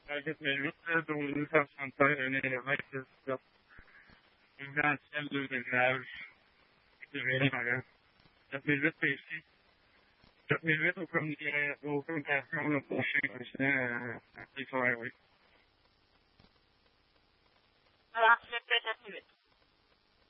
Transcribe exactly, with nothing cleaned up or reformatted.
À quatre mille huit, douze mille neuf cent soixante-seize, un éleveur qui se résidentiel, deux étages, qui est vraiment quatre mille huit P C. quatre mille huit aux communications, le prochain incident à T F R, oui. Alors, c'est peut-être quatre mille huit.